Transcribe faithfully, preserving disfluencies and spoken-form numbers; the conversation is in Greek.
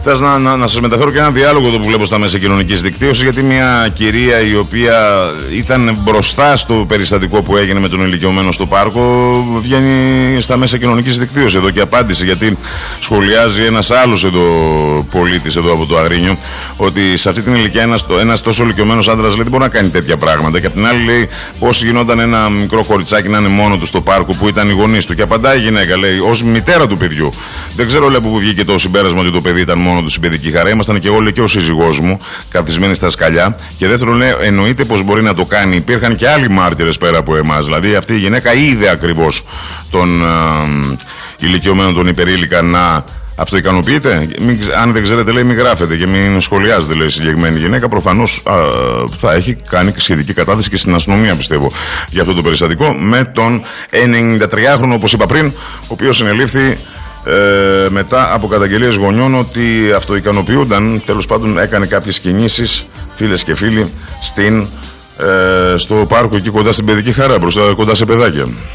Θες να, να, να σας μεταφέρω και ένα διάλογο εδώ που βλέπω στα μέσα κοινωνικής δικτύωσης, γιατί μια κυρία η οποία ήταν μπροστά στο περιστατικό που έγινε με τον ηλικιωμένο στο πάρκο βγαίνει στα μέσα κοινωνικής δικτύωσης εδώ και απάντησε, γιατί σχολιάζει ένας άλλος εδώ πολίτης εδώ από το Αγρίνιο ότι σε αυτή την ηλικία ένας, ένας τόσο ηλικιωμένος άντρας λέει δεν μπορεί να κάνει τέτοια πράγματα, και απ' την άλλη λέει πώς γινόταν ένα μικρό κοριτσάκι να είναι μόνο του στο πάρκο που ήταν οι γονείς του, και απαντάει η γυναίκα, λέει, ως μητέρα του παιδιού. Δεν ξέρω, λέει, που βγήκε το συμπέρασμα ότι το παιδί ήταν μόνο του στην παιδική χαρά. Ήμασταν και εγώ, λέει, και ο σύζυγός μου καθισμένοι στα σκαλιά. Και δεύτερον, λέει, εννοείται πως μπορεί να το κάνει. Υπήρχαν και άλλοι μάρτυρες πέρα από εμάς. Δηλαδή, αυτή η γυναίκα είδε ακριβώς τον α, ηλικιωμένο, τον υπερήλικα να αυτοικανοποιείται. Μην, αν δεν ξέρετε, λέει, μην γράφετε και μην σχολιάζετε, λέει, η συγκεκριμένη γυναίκα. Προφανώς α, θα έχει κάνει σχετική κατάθεση και στην αστυνομία, πιστεύω, για αυτό το περιστατικό με τον ενενηντατριάχρονο, όπως είπα πριν, ο οποίος συνελήφθη Ε, μετά από καταγγελίες γονιών ότι αυτοικανοποιούνταν, τέλος πάντων έκανε κάποιες κινήσεις, φίλες και φίλοι, στην, ε, στο πάρκο εκεί κοντά στην παιδική χαρά, μπροστά, κοντά σε παιδάκια.